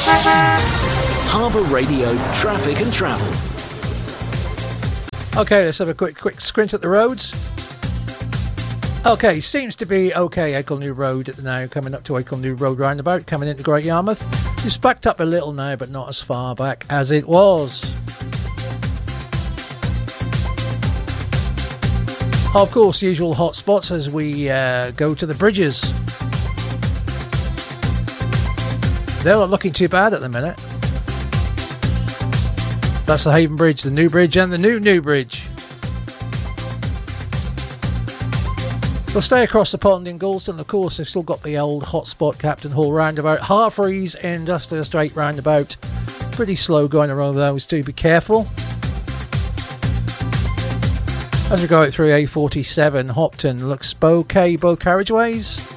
Harbour Radio Traffic and Travel. Okay, let's have a quick squint at the roads. Okay, seems to be okay. Eccleston Road now, coming up to Eccleston Road roundabout, coming into Great Yarmouth. It's backed up a little now, but not as far back as it was. Of course, usual hot spots as we go to the bridges. They're not looking too bad at the minute. That's the Haven Bridge, the New Bridge, and the New Bridge. We'll stay across the pond in Galston. Of course, they've still got the old hotspot Captain Hall roundabout. Harfreys Industrial Estate roundabout. Pretty slow going around those too. Be careful. As we go out through A47, Hopton looks okay, both carriageways.